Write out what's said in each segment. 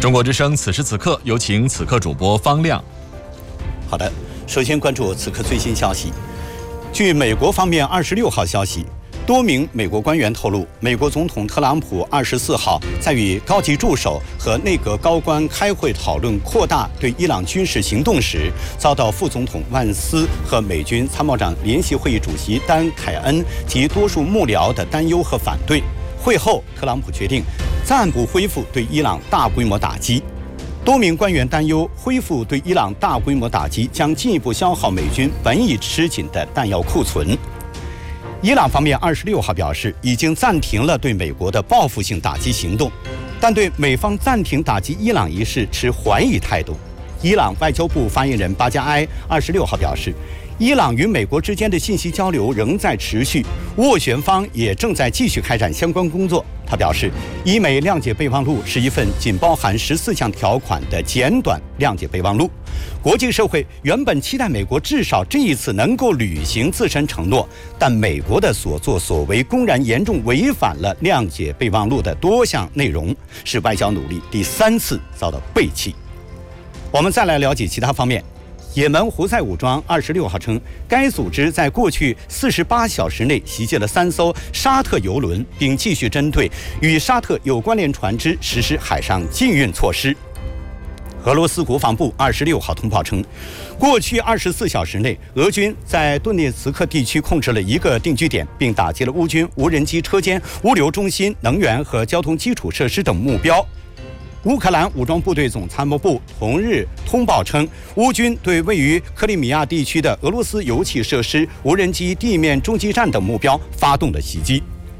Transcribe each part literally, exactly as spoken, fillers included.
中国之声此时此刻，有请此刻主播方亮。 好的，首先关注此刻最新消息。据美国方面二十六号消息，多名美国官员透露，美国总统特朗普二十四号在与高级助手和内阁高官开会讨论扩大对伊朗军事行动时，遭到副总统万斯和美军参谋长联席会议主席丹·凯恩及多数幕僚的担忧和反对。会后，特朗普决定暂不恢复对伊朗大规模打击。多名官员担忧，恢复对伊朗大规模打击将进一步消耗美军本已吃紧的弹药库存。伊朗方面二十六号表示，已经暂停了对美国的报复性打击行动，但对美方暂停打击伊朗一事持怀疑态度。伊朗外交部发言人巴加埃二十六号表示，伊朗与美国之间的信息交流仍在持续，斡旋方也正在继续开展相关工作。他表示，伊美谅解备忘录是一份仅包含十四项条款的简短谅解备忘录。国际社会原本期待美国至少这一次能够履行自身承诺，但美国的所作所为公然严重违反了谅解备忘录的多项内容，使外交努力第三次遭到背弃。我们再来了解其他方面。也门胡塞武装二十六号称，该组织在过去四十八小时内袭击了三艘沙特油轮，并继续针对与沙特有关联船只实施海上禁运措施。俄罗斯国防部二十六号通报称，过去二十四小时内，俄军在顿涅茨克地区控制了一个定居点，并打击了乌军无人机车间、物流中心、能源和交通基础设施等目标。乌克兰武装部队总参谋部同日通报称，乌军对位于克里米亚地区的俄罗斯油气设施、无人机地面中继站等目标发动了袭击。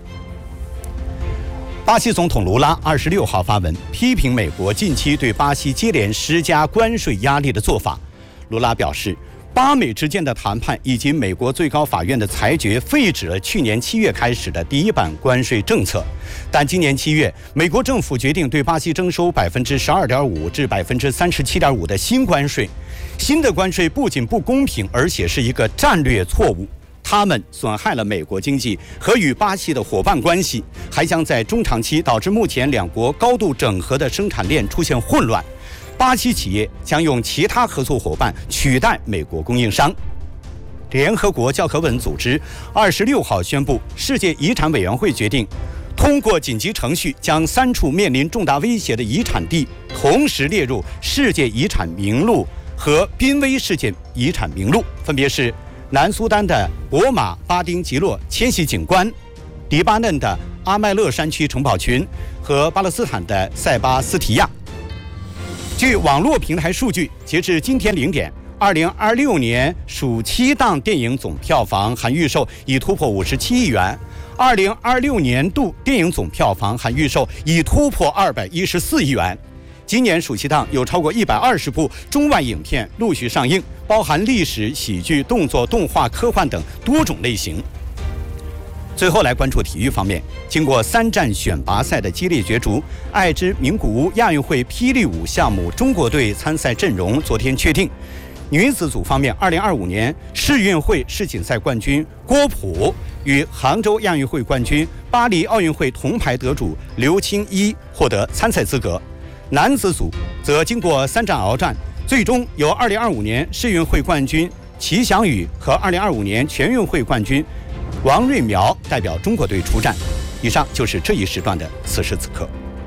巴西总统卢拉二十六号发文批评美国近期对巴西接连施加关税压力的做法。卢拉表示，巴美之间的谈判以及美国最高法院的裁决废止了去年七月开始的第一版关税政策，但今年七月，美国政府决定对巴西征收百分之十二点五至百分之三十七点五的新关税。新的关税不仅不公平，而且是一个战略错误。他们损害了美国经济和与巴西的伙伴关系，还将在中长期导致目前两国高度整合的生产链出现混乱。巴西企业将用其他合作伙伴取代美国供应商。联合国教科文组织二十六号宣布，世界遗产委员会决定通过紧急程序，将三处面临重大威胁的遗产地同时列入世界遗产名录和濒危事件遗产名录，分别是南苏丹的博马巴丁吉洛迁徙景观、黎巴嫩的阿麦勒山区城堡群和巴勒斯坦的塞巴斯提亚。据网络平台数据，截至今天零点，二零二六年暑期档电影总票房含预售已突破五十七亿元，二零二六年度电影总票房含预售已突破二百一十四亿元。今年暑期档有超过一百二十部中外影片陆续上映，包含历史、喜剧、动作、动画、科幻等多种类型。最后来关注体育方面，经过三站选拔赛的激烈角逐，爱知名古屋亚运会霹雳舞项目中国队参赛阵容昨天确定。女子组方面，二零二五年世运会世锦赛冠军郭璞与杭州亚运会冠军、巴黎奥运会铜牌得主刘清一获得参赛资格。男子组则经过三战鏖战，最终由二零二五年世运会冠军齐翔宇和二零二五年全运会冠军王瑞苗代表中国队出战。以上就是这一时段的此时此刻。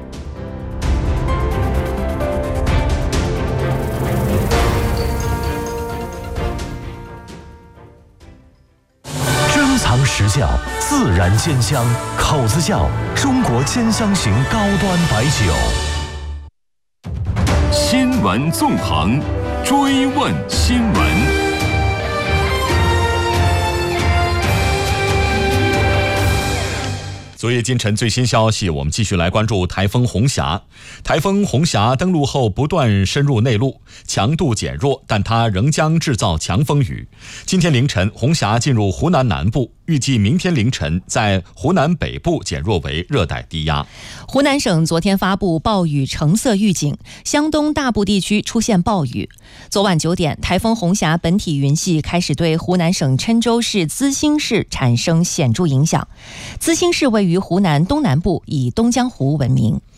珍藏实窖，自然鲜香，口子窖中国兼香型高端白酒。 新闻纵横，追问新闻。 昨夜今晨最新消息，我们继续来关注台风红霞。台风红霞登陆后不断深入内陆，强度减弱，但它仍将制造强风雨。今天凌晨，红霞进入湖南南部，预计明天凌晨在湖南北部减弱为热带低压。 湖南省昨天发布暴雨橙色预警，湘东大部地区出现暴雨。昨晚九点，台风红霞本体云系开始对湖南省郴州市资兴市产生显著影响。资兴市位于湖南东南部，以东江湖闻名。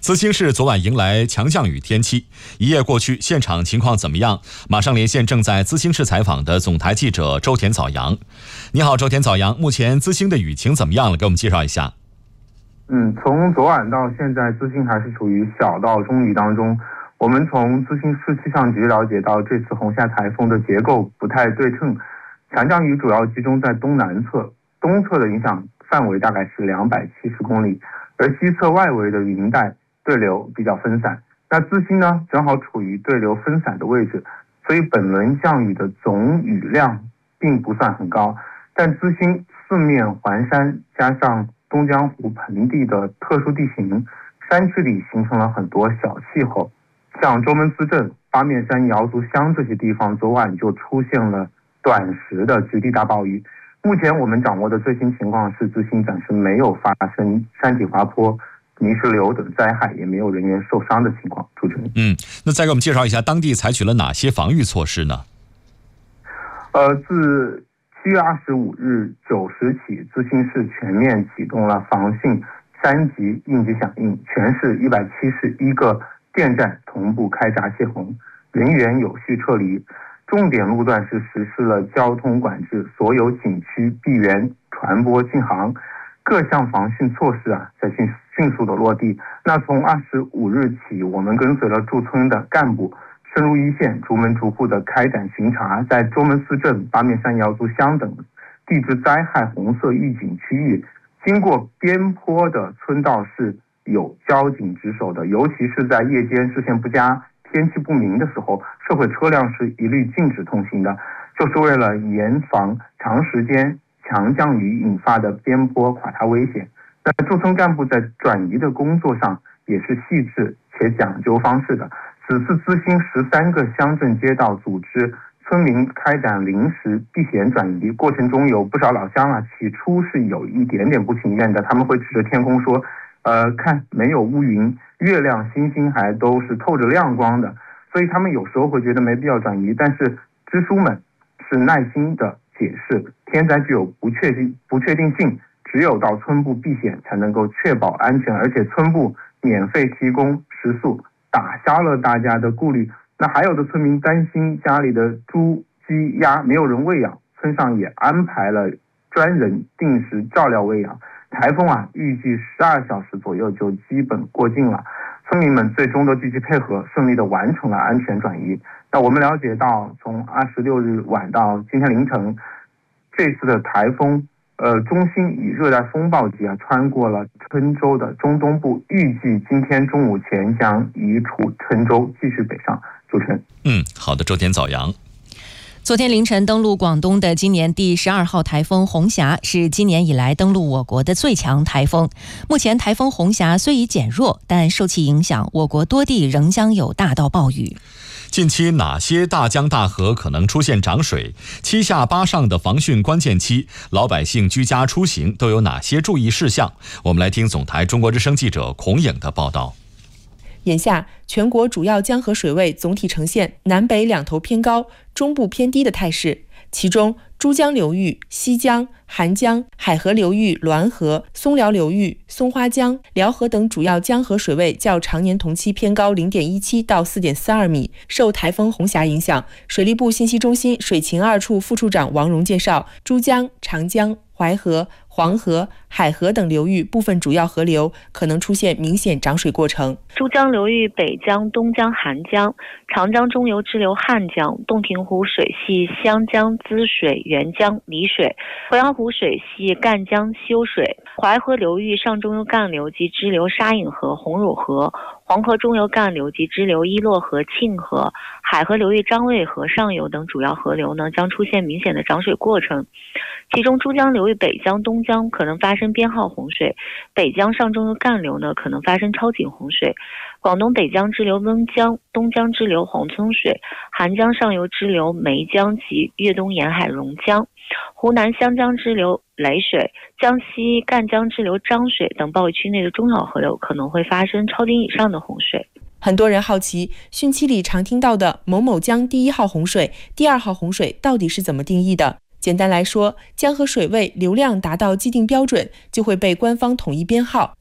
资兴市昨晚迎来强降雨天气，一夜过去，现场情况怎么样？马上连线正在资兴市采访的总台记者周田早阳。你好，周田早阳，目前资兴的雨情怎么样了？给我们介绍一下。 嗯，从昨晚到现在，资兴还是处于小到中雨当中。我们从资兴市气象局了解到，这次红霞台风的结构不太对称，强降雨主要集中在东南侧，东侧的影响范围大概是两百七十公里，而西侧外围的云带对流比较分散。那资兴呢，正好处于对流分散的位置，所以本轮降雨的总雨量并不算很高。但资兴四面环山，加上东江湖盆地的特殊地形，山区里形成了很多小气候，像周门司镇、八面山、瑶族乡这些地方，昨晚就出现了短时的局地大暴雨。目前我们掌握的最新情况是，资兴暂时没有发生山体滑坡、泥石流等灾害，也没有人员受伤的情况。主持人， 嗯，那再给我们介绍一下当地采取了哪些防御措施呢？ 呃，自七月二十五日九时起，资兴市全面启动了防汛三级应急响应，全市一百七十一个电站同步开闸泄洪，人员有序撤离。重点路段是实施了交通管制，所有景区闭园、船舶禁航，各项防汛措施啊在迅迅速的落地。那从二十五日起，我们跟随了驻村的干部，深入一线，逐门逐户的开展巡查，在周门司镇、八面山、瑶族乡等地质灾害红色预警区域，经过边坡的村道是有交警值守的，尤其是在夜间视线不佳、天气不明的时候，社会车辆是一律禁止通行的，就是为了严防长时间强降雨引发的边坡垮塌危险。那驻村干部在转移的工作上也是细致且讲究方式的。此次资兴十三个乡镇街道组织村民开展临时避险转移过程中，有不少老乡啊，起初是有一点点不情愿的，他们会指着天空说，呃，看没有乌云，月亮、星星还都是透着亮光的，所以他们有时候会觉得没必要转移。但是支书们是耐心的解释，天灾具有不确定不确定性，只有到村部避险才能够确保安全，而且村部免费提供食宿，打消了大家的顾虑。那还有的村民担心家里的猪、鸡、鸭没有人喂养，村上也安排了专人定时照料喂养。台风啊，预计十二小时左右就基本过境了，村民们最终都积极配合，顺利的完成了安全转移。那我们了解到，从二十六日晚到今天凌晨，这次的台风呃，中心以热带风暴级啊穿过了郴州的中东部，预计今天中午前将移出郴州，继续北上。主持人， 嗯，好的，周田早阳。 昨天凌晨登陆广东的今年第十二号台风红霞是今年以来登陆我国的最强台风。目前台风红霞虽已减弱，但受其影响，我国多地仍将有大到暴雨。 近期哪些大江大河可能出现涨水？七下八上的防汛关键期，老百姓居家出行都有哪些注意事项？我们来听总台中国之声记者孔颖的报道。 眼下，全国主要江河水位总体呈现南北两头偏高、中部偏低的态势。其中，珠江流域、西江、韩江、海河流域、滦河、松辽流域、松花江、辽河等主要江河水位较常年同期偏高 零点一七 到 四点四二米。受台风红霞影响，水利部信息中心水情二处副处长王荣介绍，珠江、长江、淮河、黄河、海河等流域部分主要河流可能出现明显涨水过程。 珠江流域北江、东江、韩江、长江中游支流汉江、洞庭湖水系湘江滋水、沅江离水、鄱阳湖水系赣江修水、淮河流域上中游干流及支流沙隐河、红乳河、黄河中游干流及支流伊洛河、庆河、海河流域张卫河上游等主要河流呢，将出现明显的涨水过程。其中珠江流域北江、东江可能发生编号洪水，北江上中游干流呢可能发生超警洪水。广东北江支流温江、东江支流黄村水、韩江上游支流梅江及粤东沿海榕江、湖南湘江支流雷水、江西赣江支流漳水等暴雨区内的中小河流可能会发生超警以上的洪水。 很多人好奇，汛期里常听到的某某江第一号洪水、第二号洪水到底是怎么定义的？简单来说，江河水位流量达到既定标准，就会被官方统一编号。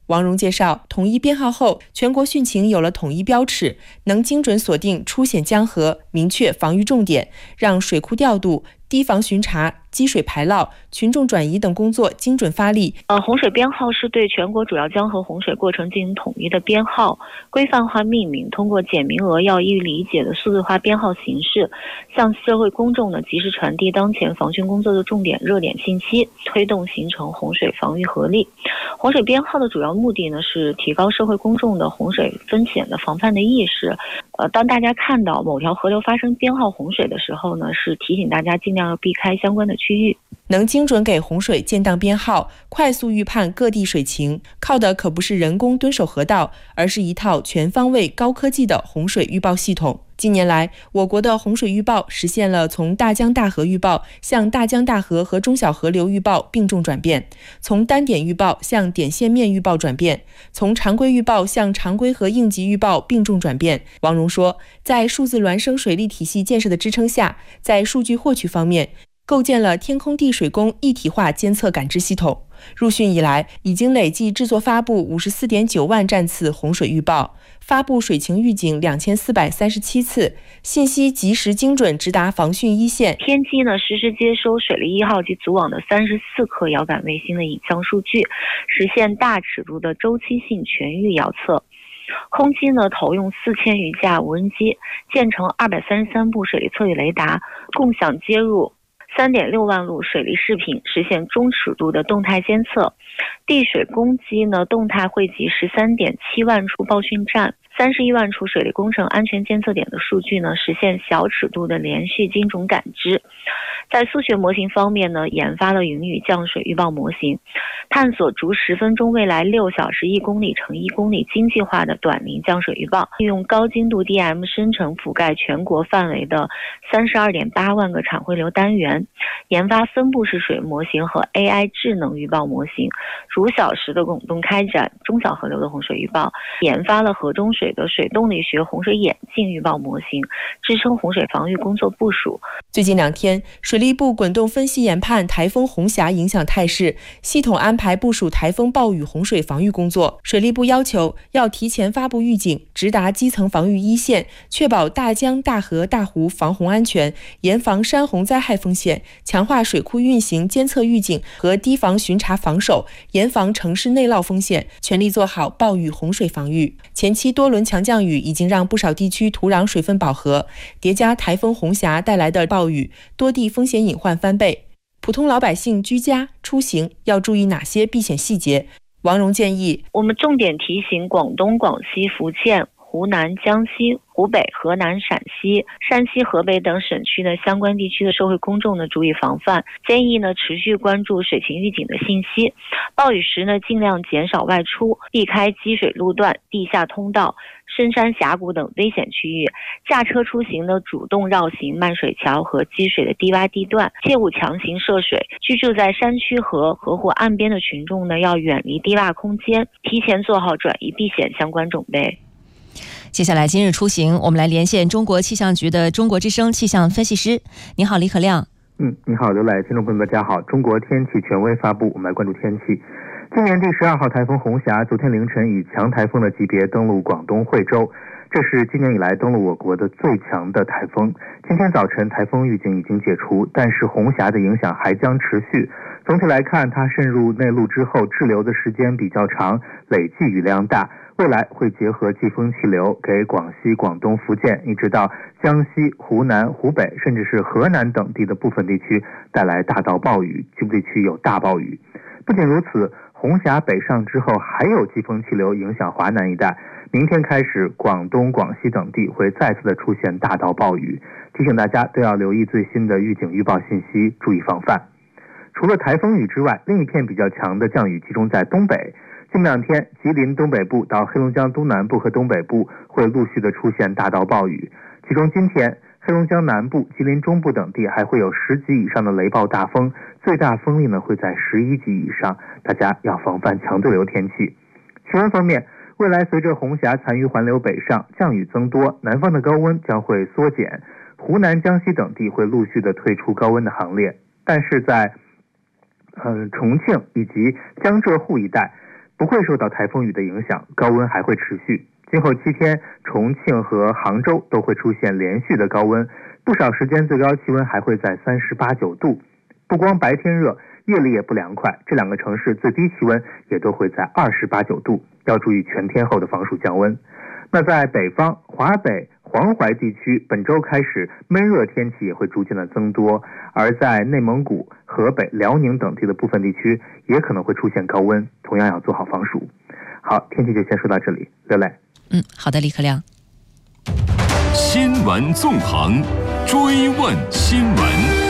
王荣介绍，统一编号后，全国汛情有了统一标尺，能精准锁定出险江河，明确防御重点，让水库调度、堤防巡查、积水排涝、群众转移等工作精准发力。 呃，洪水编号是对全国主要江河洪水过程进行统一的编号，规范化命名，通过简明扼要、易于理解的数字化编号形式，向社会公众呢及时传递当前防汛工作的重点热点信息，推动形成洪水防御合力。洪水编号的主要目的呢是提高社会公众的洪水风险的防范的意识。呃，当大家看到某条河流发生编号洪水的时候呢，是提醒大家尽量要避开相关的区域。 能精准给洪水建档编号，快速预判各地水情，靠的可不是人工蹲守河道，而是一套全方位高科技的洪水预报系统。近年来，我国的洪水预报实现了从大江大河预报向大江大河和中小河流预报并重转变，从单点预报向点线面预报转变，从常规预报向常规和应急预报并重转变。王荣说，在数字孪生水利体系建设的支撑下，在数据获取方面，构建了天空地水工一体化监测感知系统。入汛以来，已经累计制作发布 五十四点九万站次洪水预报，发布水情预警两千四百三十七次，信息及时精准直达防汛一线。 天基呢实时接收水利一号及组网的三十四颗遥感卫星的影像数据，实现大尺度的周期性全域遥测。空基呢投用四千余架无人机，建成二百三十三部水利测绘雷达，共享接入三点六万路水利视频，实现中尺度的动态监测。地水工机呢动态汇集十三点七万处报汛站、三十一万处水利工程安全监测点的数据呢，实现小尺度的连续精准感知。在数学模型方面呢，研发了云雨降水预报模型，探索逐十分钟未来六小时一公里乘一公里经济化的短临降水预报，利用高精度 D M 生成覆盖全国范围的三十二点八万个产汇流单元，研发分布式水模型和 A I 智能预报模型，逐小时的滚动开展中小河流的洪水预报，研发了河中水的水动力学洪水眼镜预报模型，支撑洪水防御工作部署。 最近两天，水利部滚动分析研判台风红霞影响态势，系统安排部署台风暴雨洪水防御工作。水利部要求要提前发布预警，直达基层防御一线，确保大江大河大湖防洪安全，严防山洪灾害风险，强化水库运行监测预警和堤防巡查防守，严防城市内涝风险，全力做好暴雨洪水防御。前期多轮强降雨已经让不少地区土壤水分饱和，叠加台风红霞带来的暴雨，多地风险隐患翻倍。普通老百姓居家出行要注意哪些避险细节？王荣建议， 我们重点提醒广东、广西、福建、湖南、江西、湖北、河南、陕西、山西、河北等省区的相关地区的社会公众呢，注意防范。建议呢，持续关注水情预警的信息。暴雨时呢，尽量减少外出，避开积水路段、地下通道、深山峡谷等危险区域。驾车出行呢，主动绕行漫水桥和积水的低洼地段，切勿强行涉水。居住在山区和河湖岸边的群众呢，要远离低洼空间，提前做好转移避险相关准备。 接下来今日出行，我们来连线中国气象局的中国之声气象分析师。你好，李可亮。 嗯，你好，刘磊，听众朋友们，大家好。中国天气权威发布，我们来关注天气。今年第十二号台风红霞昨天凌晨以强台风的级别登陆广东惠州，这是今年以来登陆我国的最强的台风。今天早晨台风预警已经解除，但是红霞的影响还将持续。总体来看，它渗入内陆之后滞留的时间比较长，累计雨量大，未来会结合季风气流，给广西、广东、福建一直到江西、湖南、湖北甚至是河南等地的部分地区带来大到暴雨，局部地区有大暴雨。不仅如此，红霞北上之后还有季风气流影响华南一带，明天开始广东、广西等地会再次的出现大到暴雨，提醒大家都要留意最新的预警预报信息，注意防范。除了台风雨之外，另一片比较强的降雨集中在东北。近两天，吉林东北部到黑龙江东南部和东北部会陆续的出现大到暴雨，其中今天黑龙江南部、吉林中部等地还会有十级以上的雷暴大风，最大风力呢会在十一级以上，大家要防范强对流天气。气温方面，未来随着红霞残余环流北上，降雨增多，南方的高温将会缩减，湖南、江西等地会陆续的退出高温的行列，但是在呃重庆以及江浙沪一带， 不会受到台风雨的影响，高温还会持续。今后七天，重庆和杭州都会出现连续的高温，不少时间最高气温还会在三十八九度。不光白天热，夜里也不凉快，这两个城市最低气温也都会在二十八九度，要注意全天候的防暑降温。那在北方，华北、黄淮地区本周开始闷热天气也会逐渐的增多，而在内蒙古、河北、辽宁等地的部分地区也可能会出现高温，同样要做好防暑。好，天气就先说到这里，刘磊。 嗯，好的，李克亮。 新闻纵横，追问新闻。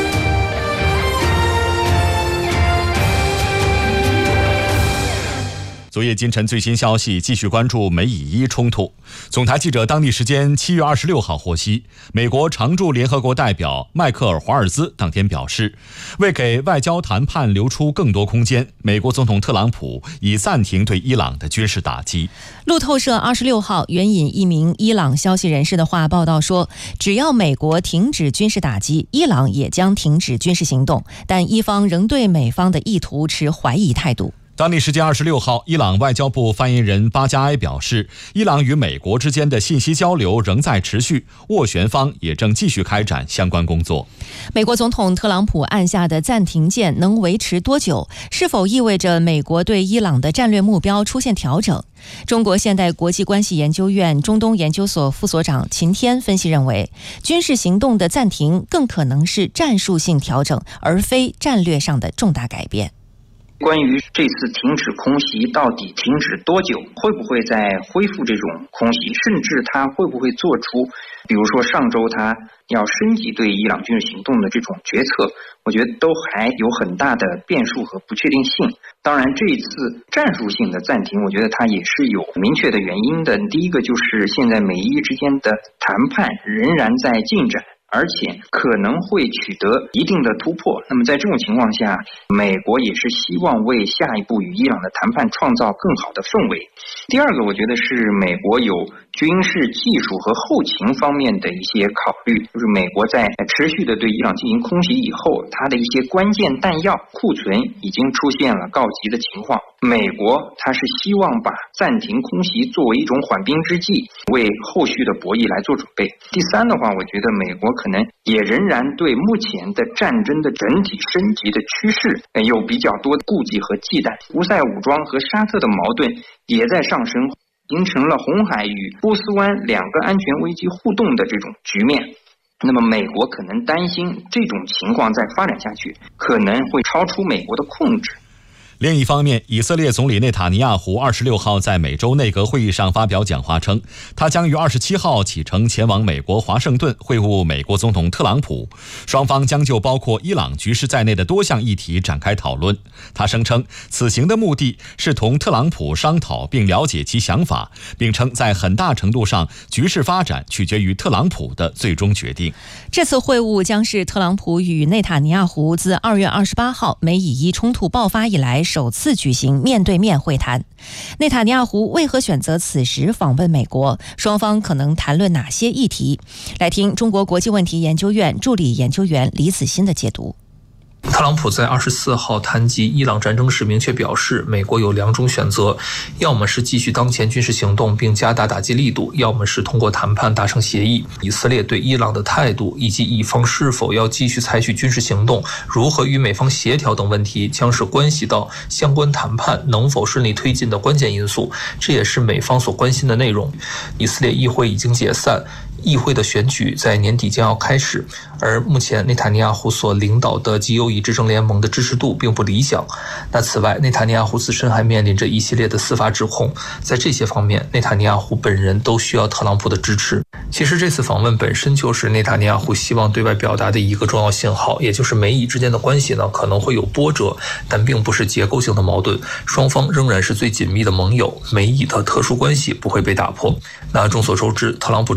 昨夜今晨最新消息，继续关注美以伊冲突。总台记者当地时间七月二十六号获悉，美国常驻联合国代表迈克尔·华尔兹当天表示，为给外交谈判留出更多空间，美国总统特朗普已暂停对伊朗的军事打击。 路透社二十六号援引一名伊朗消息人士的话报道说，只要美国停止军事打击，伊朗也将停止军事行动，但伊方仍对美方的意图持怀疑态度。 当地时间二十六号，伊朗外交部发言人巴加埃表示，伊朗与美国之间的信息交流仍在持续，斡旋方也正继续开展相关工作。 美国总统特朗普按下的暂停键能维持多久？是否意味着美国对伊朗的战略目标出现调整？中国现代国际关系研究院中东研究所副所长秦天分析认为，军事行动的暂停更可能是战术性调整，而非战略上的重大改变。 关于这次停止空袭到底停止多久，会不会再恢复这种空袭，甚至他会不会做出比如说上周他要升级对伊朗军事行动的这种决策，我觉得都还有很大的变数和不确定性。当然这一次战术性的暂停，我觉得它也是有明确的原因的。第一个就是现在美伊之间的谈判仍然在进展，而且可能会取得一定的突破。那么在这种情况下，美国也是希望为下一步与伊朗的谈判创造更好的氛围。第二个，我觉得是美国有军事技术和后勤方面的一些考虑，就是美国在持续的对伊朗进行空袭以后，它的一些关键弹药库存已经出现了告急的情况。美国它是希望把暂停空袭作为一种缓兵之计，为后续的博弈来做准备。第三的话，我觉得美国可能也仍然对目前的战争的整体升级的趋势有比较多的顾忌和忌惮。胡塞武装和沙特的矛盾也在上升，形成了红海与波斯湾两个安全危机互动的这种局面。那么美国可能担心这种情况再发展下去，可能会超出美国的控制。 另一方面，以色列总理内塔尼亚胡二十六号在美洲内阁会议上发表讲话称，他将于二十七号启程前往美国华盛顿会晤美国总统特朗普，双方将就包括伊朗局势在内的多项议题展开讨论。他声称，此行的目的是同特朗普商讨并了解其想法，并称在很大程度上，局势发展取决于特朗普的最终决定。 这次会晤将是特朗普与内塔尼亚胡自二月二十八号美以伊冲突爆发以来首次举行面对面会谈。内塔尼亚胡为何选择此时访问美国？双方可能谈论哪些议题？来听中国国际问题研究院助理研究员李子欣的解读。 特朗普在二十四号谈及伊朗战争时明确表示，美国有两种选择，要么是继续当前军事行动并加大打击力度，要么是通过谈判达成协议。以色列对伊朗的态度以及以方是否要继续采取军事行动，如何与美方协调等问题，将是关系到相关谈判能否顺利推进的关键因素，这也是美方所关心的内容。以色列议会已经解散，议会的选举在年底将要开始，而目前内塔尼亚胡所领导的极右翼执政联盟的支持度并不理想。那此外，内塔尼亚胡自身还面临着一系列的司法指控，在这些方面，内塔尼亚胡本人都需要特朗普的支持。其实这次访问本身就是内塔尼亚胡希望对外表达的一个重要信号，也就是美以之间的关系呢可能会有波折，但并不是结构性的矛盾，双方仍然是最紧密的盟友，美以的特殊关系不会被打破。那众所周知，特朗普政府是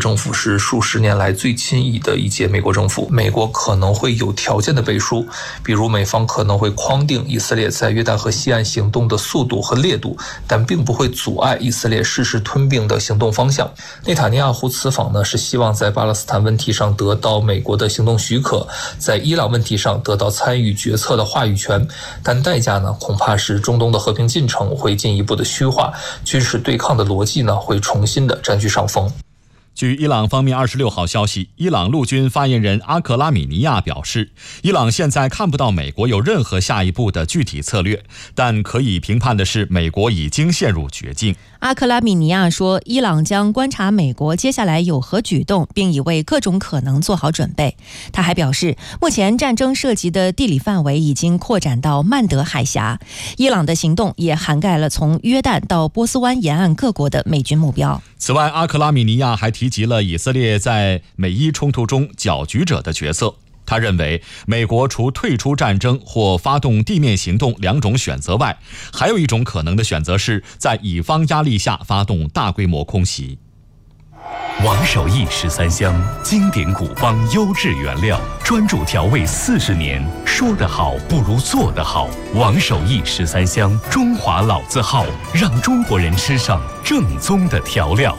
是数十年来最亲易的一届美国政府。美国可能会有条件的背书，比如美方可能会框定以色列在约旦河西岸行动的速度和烈度，但并不会阻碍以色列实施吞并的行动方向。内塔尼亚胡此访呢，是希望在巴勒斯坦问题上得到美国的行动许可，在伊朗问题上得到参与决策的话语权，但代价呢，恐怕是中东的和平进程会进一步的虚化，军事对抗的逻辑呢，会重新的占据上风。 据伊朗方面二十六号消息，伊朗陆军发言人阿克拉米尼亚表示，伊朗现在看不到美国有任何下一步的具体策略，但可以评判的是，美国已经陷入绝境。 阿克拉米尼亚说，伊朗将观察美国接下来有何举动，并已为各种可能做好准备。他还表示，目前战争涉及的地理范围已经扩展到曼德海峡，伊朗的行动也涵盖了从约旦到波斯湾沿岸各国的美军目标。 此外，阿克拉米尼亚还提及了以色列在美伊冲突中搅局者的角色。他认为，美国除退出战争或发动地面行动两种选择外，还有一种可能的选择是在乙方压力下发动大规模空袭。 王守义十三香，经典古方优质原料，专注调味四十年，说得好不如做得好。王守义十三香，中华老字号，让中国人吃上正宗的调料。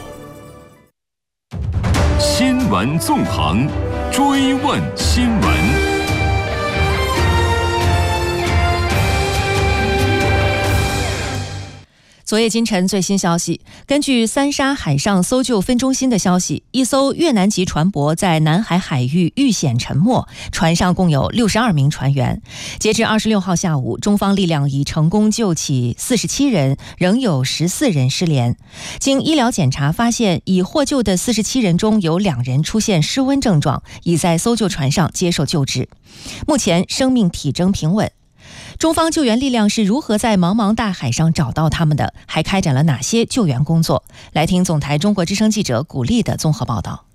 新闻纵横，追问新闻。 昨夜今晨最新消息，根据三沙海上搜救分中心的消息，一艘越南籍船舶在南海海域遇险沉没，船上共有六十二名船员。截至二十六号下午，中方力量已成功救起四十七人，仍有十四人失联。经医疗检查发现，已获救的四十七人中有两人出现失温症状，已在搜救船上接受救治，目前生命体征平稳。中方救援力量是如何在茫茫大海上找到他们的？还开展了哪些救援工作？来听总台中国之声记者古丽的综合报道。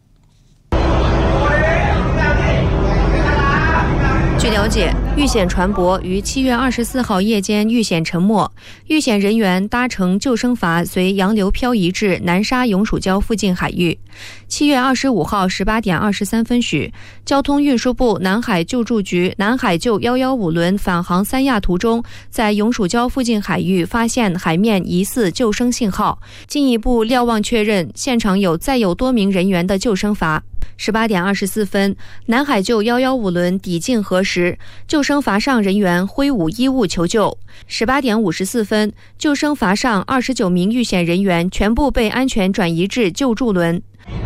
据了解，遇险船舶于七月二十四号夜间遇险沉没，遇险人员搭乘救生筏随洋流漂移至南沙永暑礁附近海域。七月二十五号十八点二十三分许，交通运输部南海救助局南海救一一五轮返航三亚途中，在永暑礁附近海域发现海面疑似救生信号，进一步瞭望确认现场有载有多名人员的救生筏。十八点二十四分，南海救一一五轮抵近河时，救生筏上人员挥舞衣物求救。十八点五十四分，救生筏上二十九名遇险人员全部被安全转移至救助轮。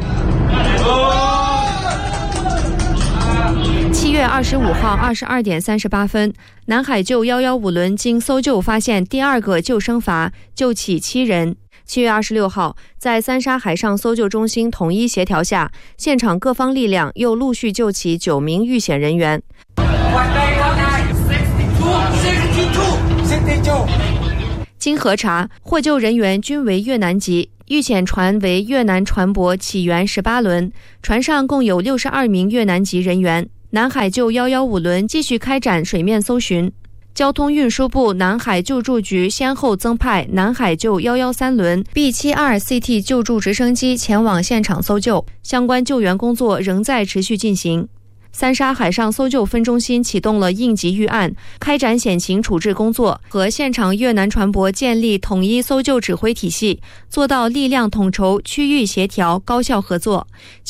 七月二十五号二十二点三十八分，南海救一一五轮经搜救发现第二个救生筏，救起七人。七月二十六号，在三沙海上搜救中心统一协调下，现场各方力量又陆续救起九名遇险人员。经核查，获救人员均为越南籍，遇险船为越南船舶起源十八轮，船上共有六十二名越南籍人员。南海救一一五轮继续开展水面搜寻。交通运输部南海救助局先后增派南海救一一三轮 B 七十二 C T 救助直升机前往现场搜救，相关救援工作仍在持续进行。三沙海上搜救分中心启动了应急预案，开展险情处置工作，和现场越南船舶建立统一搜救指挥体系，做到力量统筹、区域协调、高效合作。